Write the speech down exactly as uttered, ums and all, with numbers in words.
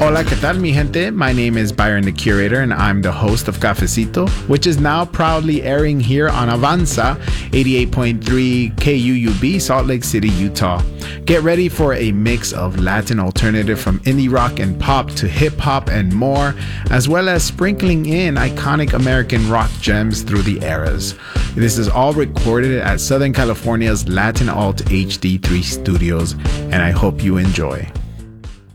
Hola, ¿qué tal, mi gente? My name is Byron the Curator, and I'm the host of Cafecito, which is now proudly airing here on Avanza, eighty-eight point three K U U B, Salt Lake City, Utah. Get ready for a mix of Latin alternative from indie rock and pop to hip hop and more, as well as sprinkling in iconic American rock gems through the eras. This is all recorded at Southern California's Latin Alt H D three Studios, and I hope you enjoy.